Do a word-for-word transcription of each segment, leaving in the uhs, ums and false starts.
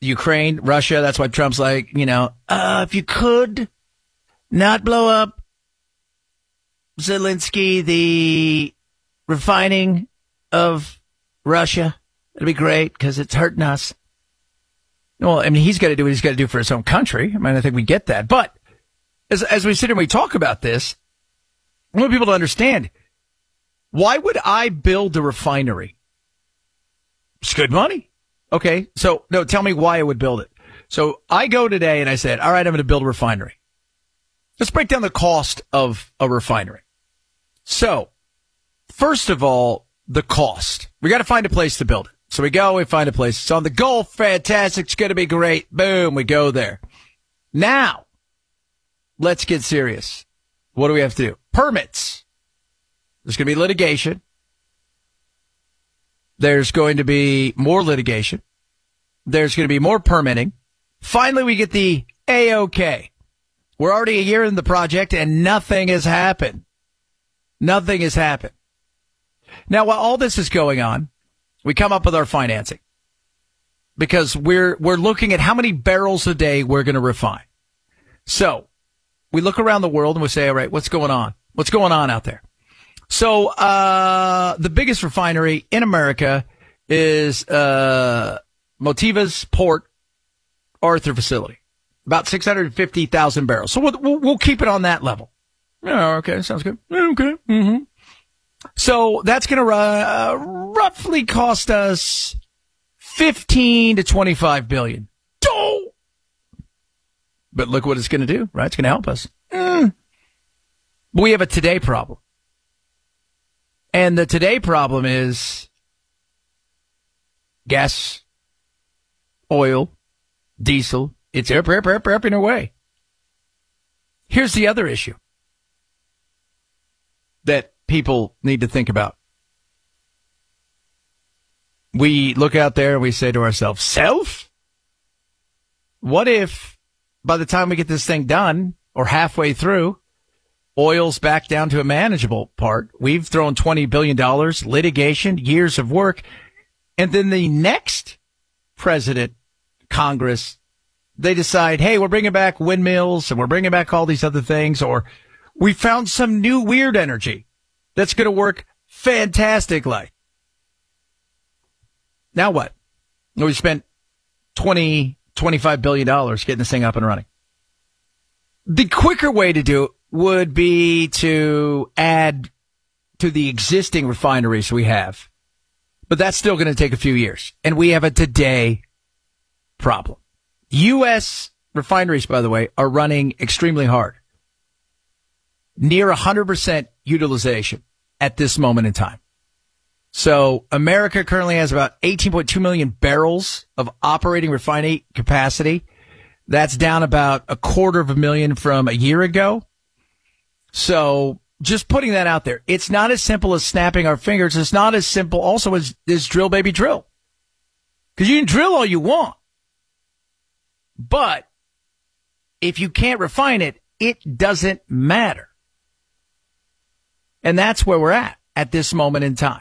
Ukraine, Russia. That's why Trump's like, you know, uh, if you could not blow up Zelensky, the refining of Russia, it'd be great because it's hurting us. Well, I mean, he's got to do what he's got to do for his own country. I mean, I think we get that. But as as we sit here and we talk about this, I want people to understand, why would I build a refinery? It's good money. Okay, so no, tell me why I would build it. So I go today and I said, all right, I'm going to build a refinery. Let's break down the cost of a refinery. So, first of all, the cost. We got to find a place to build it. So we go, we find a place. It's on the Gulf. Fantastic. It's going to be great. Boom. We go there. Now, let's get serious. What do we have to do? Permits. There's going to be litigation. There's going to be more litigation. There's going to be more permitting. Finally, we get the A-OK. We're already a year in the project and nothing has happened. Nothing has happened. Now, while all this is going on, we come up with our financing because we're we're looking at how many barrels a day we're going to refine. So we look around the world and we say, all right, what's going on? What's going on out there? So uh the biggest refinery in America is uh Motiva's Port Arthur facility, about six hundred fifty thousand barrels. So we'll, we'll, we'll keep it on that level. Yeah, okay, sounds good. Okay. Mm-hmm. So that's going to uh, roughly cost us fifteen to twenty-five billion. Oh! But look what it's going to do, right? It's going to help us. Mm. But we have a today problem. And the today problem is gas, oil, diesel. It's up, up, up, up in a way. Here's the other issue that people need to think about. We look out there and we say to ourselves, self? What if by the time we get this thing done or halfway through, oil's back down to a manageable part? We've thrown twenty billion dollars, litigation, years of work, and then the next president, Congress, they decide, hey, we're bringing back windmills and we're bringing back all these other things, or we found some new weird energy that's going to work fantastically. Now what? We spent twenty, twenty-five billion dollars getting this thing up and running. The quicker way to do it would be to add to the existing refineries we have. But that's still going to take a few years. And we have a today problem. U S refineries, by the way, are running extremely hard. Near one hundred percent utilization at this moment in time. So America currently has about eighteen point two million barrels of operating refining capacity. That's down about a quarter of a million from a year ago. So just putting that out there, it's not as simple as snapping our fingers. It's not as simple also as, as drill, baby, drill. Because you can drill all you want. But if you can't refine it, it doesn't matter. And that's where we're at at this moment in time.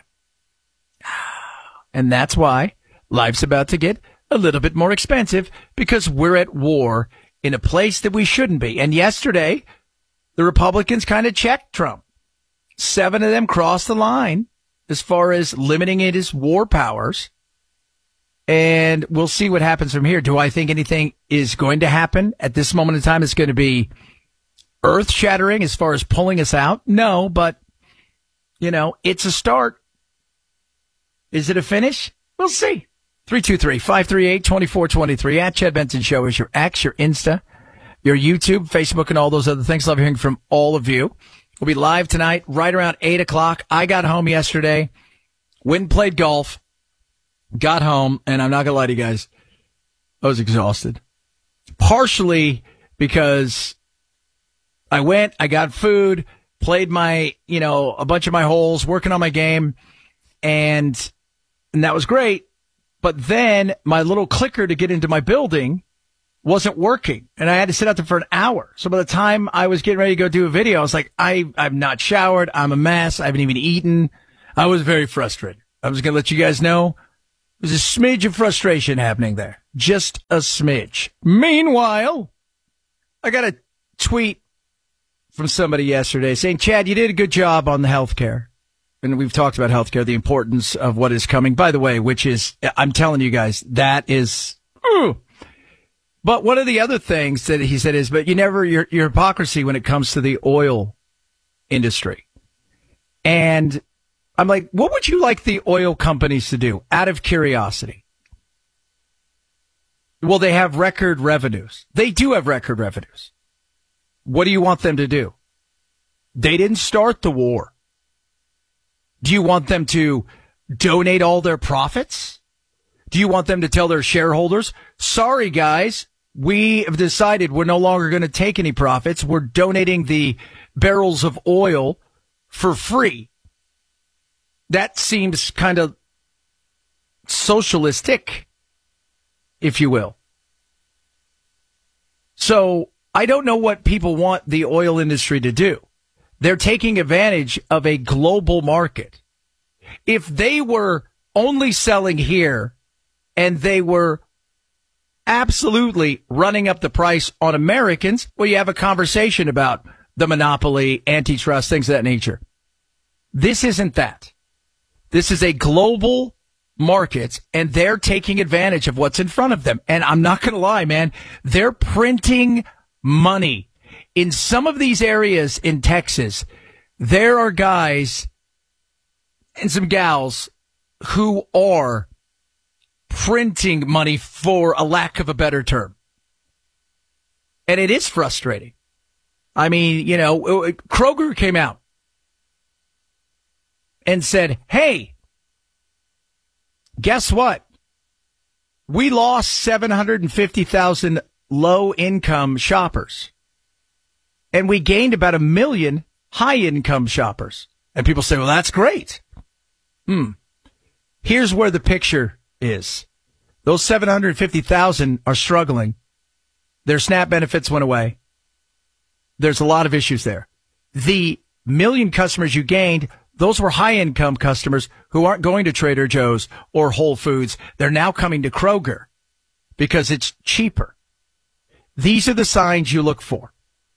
And that's why life's about to get a little bit more expensive, because we're at war in a place that we shouldn't be. And yesterday, the Republicans kind of checked Trump. Seven of them crossed the line as far as limiting his war powers. And we'll see what happens from here. Do I think anything is going to happen at this moment in time? It's going to be earth shattering as far as pulling us out? No, but, you know, it's a start. Is it a finish? We'll see. three two three, five three eight, two four two three. At Chad Benson Show is your X, your Insta, your YouTube, Facebook, and all those other things. Love hearing from all of you. We'll be live tonight right around eight o'clock. I got home yesterday, went and played golf, got home, and I'm not going to lie to you guys, I was exhausted. Partially because I went, I got food, played my, you know, a bunch of my holes, working on my game, and, and that was great. But then my little clicker to get into my building wasn't working, and I had to sit out there for an hour. So by the time I was getting ready to go do a video, I was like, I, I've not showered. I'm a mess. I haven't even eaten. I was very frustrated. I was going to let you guys know there's a smidge of frustration happening there. just a smidge. Meanwhile, I got a tweet from somebody yesterday saying, Chad, you did a good job on the healthcare. And we've talked about healthcare, the importance of what is coming, by the way, which is, I'm telling you guys, that is, ooh. But one of the other things that he said is, but you never, your, your hypocrisy when it comes to the oil industry. And I'm like, what would you like the oil companies to do out of curiosity? Well, they have record revenues. They do have record revenues. What do you want them to do? They didn't start the war. Do you want them to donate all their profits? Do you want them to tell their shareholders, sorry, guys, we have decided we're no longer going to take any profits. We're donating the barrels of oil for free. That seems kind of socialistic, if you will. So I don't know what people want the oil industry to do. They're taking advantage of a global market. If they were only selling here and they were absolutely running up the price on Americans, well, you have a conversation about the monopoly, antitrust, things of that nature. This isn't that. This is a global market, and they're taking advantage of what's in front of them. And I'm not going to lie, man, they're printing money. In some of these areas in Texas, there are guys and some gals who are printing money, for a lack of a better term. And it is frustrating. I mean, you know, Kroger came out and said, hey, guess what? We lost seven hundred fifty thousand low-income shoppers. And we gained about a million high-income shoppers. And people say, well, that's great. Hmm. Here's where the picture is. Those seven hundred fifty thousand are struggling. Their SNAP benefits went away. There's a lot of issues there. The million customers you gained, those were high-income customers who aren't going to Trader Joe's or Whole Foods. They're now coming to Kroger because it's cheaper. These are the signs you look for.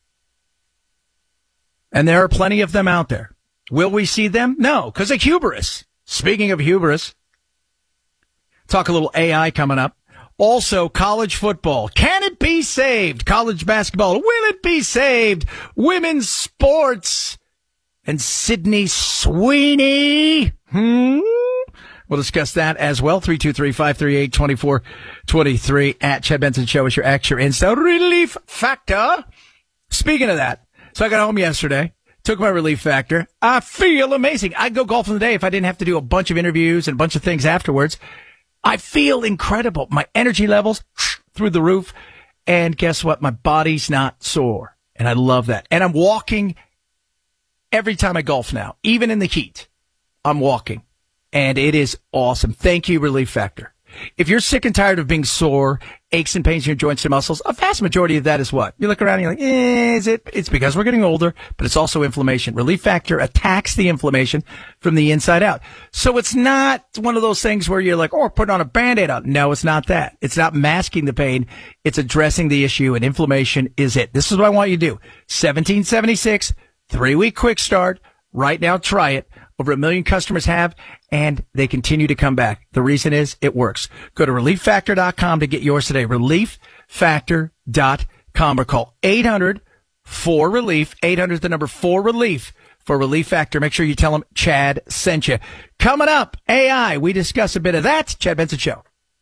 And there are plenty of them out there. Will we see them? No, because of hubris. Speaking of hubris, talk a little A I coming up. Also, college football. Can it be saved? College basketball. Will it be saved? Women's sports. And Sydney Sweeney. Hmm? We'll discuss that as well. three two three, five three eight, two four two three at Chad Benson Show is your X, your Insta Relief Factor. Speaking of that, so I got home yesterday, took my Relief Factor. I feel amazing. I'd go golfing today if I didn't have to do a bunch of interviews and a bunch of things afterwards. I feel incredible. My energy levels through the roof. And guess what? My body's not sore. And I love that. And I'm walking every time I golf now, even in the heat. I'm walking. And it is awesome. Thank you, Relief Factor. If you're sick and tired of being sore, aches and pains in your joints and muscles, a vast majority of that is what? You look around and you're like, eh, is it? It's because we're getting older, but it's also inflammation. Relief Factor attacks the inflammation from the inside out. So it's not one of those things where you're like, oh, put on a Band-Aid on. No, it's not that. It's not masking the pain. It's addressing the issue, and inflammation is it. This is what I want you to do. seventeen seventy-six, three-week quick start. Right now, try it. Over a million customers have, and they continue to come back. The reason is it works. Go to relief factor dot com to get yours today. relief factor dot com or call eight hundred four relief. eight hundred is the number four relief for Relief Factor. Make sure you tell them Chad sent you. Coming up, A I. We discuss a bit of that. Chad Benson Show.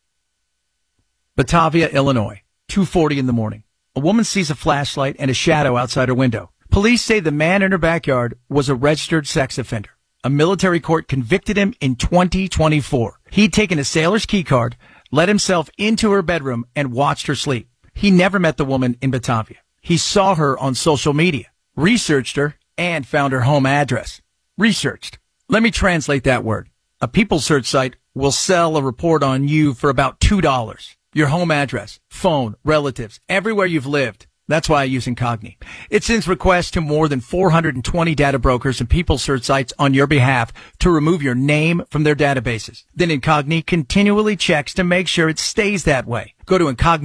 Batavia, Illinois, two forty in the morning. A woman sees a flashlight and a shadow outside her window. Police say the man in her backyard was a registered sex offender. A military court convicted him in twenty twenty-four. He'd taken a sailor's key card, let himself into her bedroom, and watched her sleep. He never met the woman in Batavia. He saw her on social media, researched her, and found her home address. Researched. Let me translate that word. A people search site will sell a report on you for about two dollars. Your home address, phone, relatives, everywhere you've lived. That's why I use Incogni. It sends requests to more than four hundred twenty data brokers and people search sites on your behalf to remove your name from their databases. Then Incogni continually checks to make sure it stays that way. Go to Incogni.